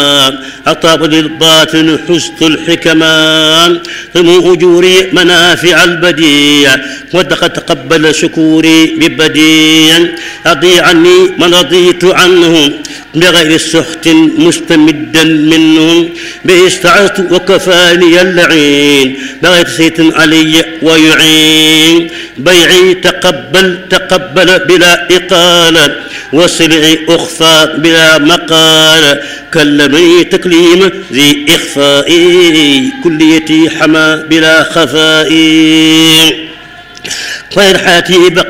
أطاب للباطن حسن الحكمان ثم أجوري منافع البديع وقد تقبل شكوري ببديع أضي عني من رضيت عنه بغير سخط مستمدا منهم به استعذت وكفاني اللعين بغير سيت علي ويعين بيعي تقبل بلا إقالة وسلعي أخفى بلا مقال كلمني تكليم ذي إخفائي كليتي حما بلا خفائي غير حاتي